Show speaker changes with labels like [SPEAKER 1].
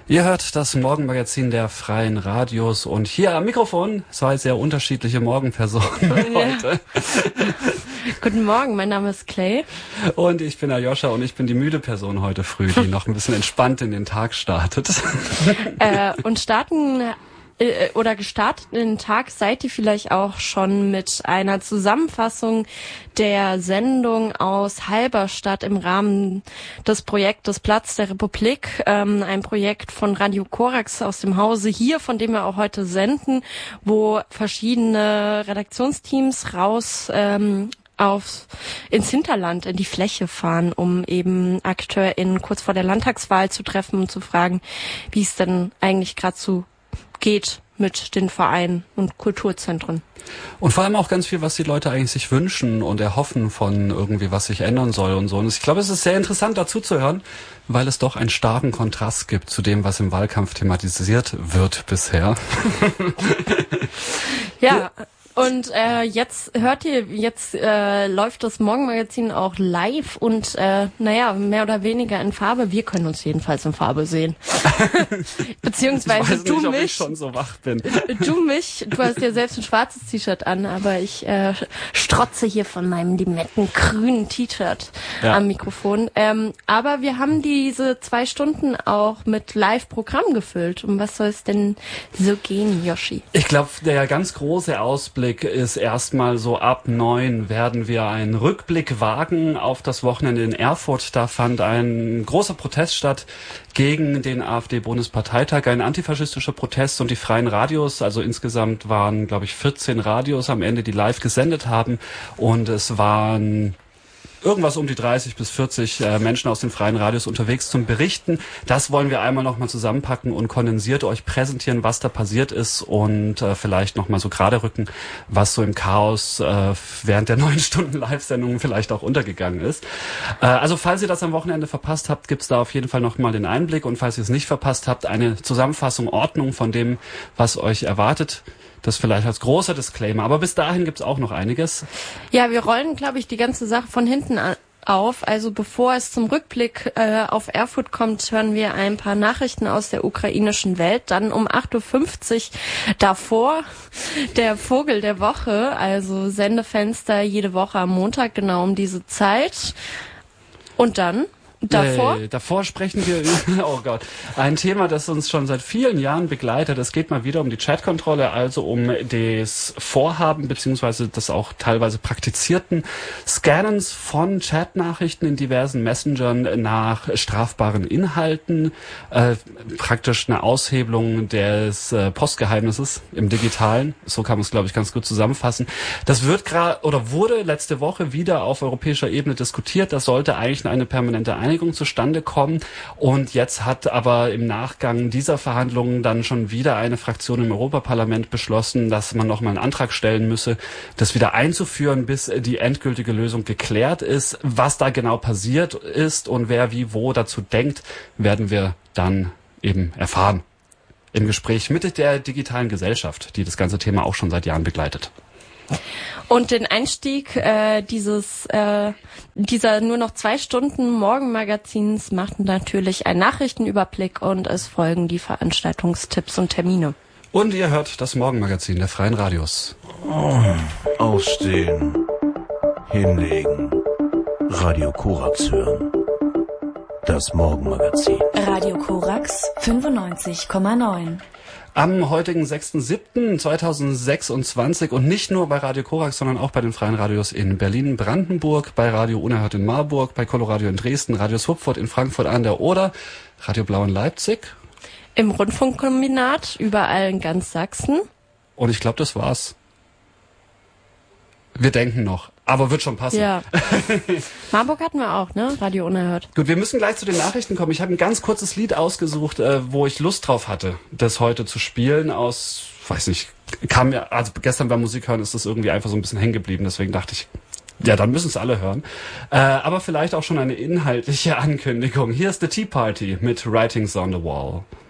[SPEAKER 1] Ihr hört das Morgenmagazin der Freien Radios und hier am Mikrofon zwei sehr unterschiedliche Morgenpersonen heute.
[SPEAKER 2] Guten Morgen, mein Name ist Clay.
[SPEAKER 1] Und ich bin Aljoscha und ich bin die müde Person heute früh, die noch ein bisschen entspannt in den Tag startet.
[SPEAKER 2] Gestartet in den Tag seid ihr vielleicht auch schon mit einer Zusammenfassung der Sendung aus Halberstadt im Rahmen des Projektes Platz der Republik, ein Projekt von Radio Korax aus dem Hause hier, von dem wir auch heute senden, wo verschiedene Redaktionsteams raus ins Hinterland, in die Fläche fahren, um eben AkteurInnen kurz vor der Landtagswahl zu treffen und zu fragen, wie es denn eigentlich gerade so geht mit den Vereinen und Kulturzentren.
[SPEAKER 1] Und vor allem auch ganz viel, was die Leute eigentlich sich wünschen und erhoffen von irgendwie, was sich ändern soll und so. Und ich glaube, es ist sehr interessant dazu zu hören, weil es doch einen starken Kontrast gibt zu dem, was im Wahlkampf thematisiert wird bisher.
[SPEAKER 2] Ja. Und jetzt läuft das Morgenmagazin auch live und mehr oder weniger in Farbe. Wir können uns jedenfalls in Farbe sehen. Beziehungsweise
[SPEAKER 1] ich weiß nicht,
[SPEAKER 2] du
[SPEAKER 1] ob
[SPEAKER 2] mich.
[SPEAKER 1] Ich schon so wach bin.
[SPEAKER 2] Du hast ja selbst ein schwarzes T-Shirt an, aber ich strotze hier von meinem limettengrünen T-Shirt am Mikrofon. Aber wir haben diese 2 Stunden auch mit Live-Programm gefüllt. Um was soll es denn so gehen, Yoshi?
[SPEAKER 1] Ich glaube, der ganz große Ausblick ist erstmal so ab 9 werden wir einen Rückblick wagen auf das Wochenende in Erfurt. Da fand ein großer Protest statt gegen den AfD-Bundesparteitag, ein antifaschistischer Protest, und die Freien Radios, also insgesamt waren, glaube ich, 14 Radios am Ende, die live gesendet haben, und es waren irgendwas um die 30 bis 40 Menschen aus den Freien Radios unterwegs zum Berichten. Das wollen wir einmal nochmal zusammenpacken und kondensiert euch präsentieren, was da passiert ist, und vielleicht nochmal so gerade rücken, was so im Chaos während der 9 Stunden Live-Sendung vielleicht auch untergegangen ist. Also falls ihr das am Wochenende verpasst habt, gibt's da auf jeden Fall nochmal den Einblick, und falls ihr es nicht verpasst habt, eine Zusammenfassung, Ordnung von dem, was euch erwartet. Das vielleicht als großer Disclaimer. Aber bis dahin gibt's auch noch einiges.
[SPEAKER 2] Ja, wir rollen, glaube ich, die ganze Sache von hinten auf. Also bevor es zum Rückblick auf Erfurt kommt, hören wir ein paar Nachrichten aus der ukrainischen Welt. Dann um 8.50 Uhr davor der Vogel der Woche, also Sendefenster jede Woche am Montag, genau um diese Zeit. Und dann
[SPEAKER 1] davor sprechen wir über, oh Gott, ein Thema, das uns schon seit vielen Jahren begleitet. Es geht mal wieder um die Chatkontrolle, also um das Vorhaben beziehungsweise das auch teilweise praktizierten Scannens von Chatnachrichten in diversen Messengern nach strafbaren Inhalten. Praktisch eine Aushebelung des Postgeheimnisses im Digitalen. So kann man es, glaube ich, ganz gut zusammenfassen. Das wurde letzte Woche wieder auf europäischer Ebene diskutiert. Das sollte eigentlich eine permanente Einigung zustande kommen, und jetzt hat aber im Nachgang dieser Verhandlungen dann schon wieder eine Fraktion im Europaparlament beschlossen, dass man nochmal einen Antrag stellen müsse, das wieder einzuführen, bis die endgültige Lösung geklärt ist. Was da genau passiert ist und wer wie wo dazu denkt, werden wir dann eben erfahren im Gespräch mit der digitalen Gesellschaft, die das ganze Thema auch schon seit Jahren begleitet.
[SPEAKER 2] Und den Einstieg dieser nur noch 2 Stunden Morgenmagazins macht natürlich ein Nachrichtenüberblick, und es folgen die Veranstaltungstipps und Termine.
[SPEAKER 1] Und ihr hört das Morgenmagazin der Freien Radios.
[SPEAKER 3] Aufstehen, hinlegen, Radio Korax hören. Das Morgenmagazin.
[SPEAKER 4] Radio Korax 95,9.
[SPEAKER 1] Am heutigen 6.7.2026 und nicht nur bei Radio Korax, sondern auch bei den Freien Radios in Berlin, Brandenburg, bei Radio Unerhört in Marburg, bei Coloradio in Dresden, Radio Swupfurt in Frankfurt an der Oder, Radio Blau in Leipzig.
[SPEAKER 2] Im Rundfunkkombinat, überall in ganz Sachsen.
[SPEAKER 1] Und ich glaube, das war's. Wir denken noch, aber wird schon passen.
[SPEAKER 2] Ja. Marburg hatten wir auch, ne? Radio Unerhört.
[SPEAKER 1] Gut, wir müssen gleich zu den Nachrichten kommen. Ich habe ein ganz kurzes Lied ausgesucht, wo ich Lust drauf hatte, das heute zu spielen. Gestern beim Musikhören ist das irgendwie einfach so ein bisschen hängen geblieben. Deswegen dachte ich, ja, dann müssen es alle hören. Aber vielleicht auch schon eine inhaltliche Ankündigung. Hier ist The Tea Party mit Writings on the Wall.